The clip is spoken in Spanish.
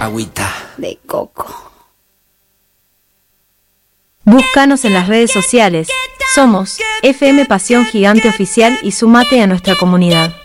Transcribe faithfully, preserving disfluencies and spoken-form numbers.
Agüita de coco. Búscanos en las redes sociales. Somos F M Pasión Gigante Oficial y sumate a nuestra comunidad.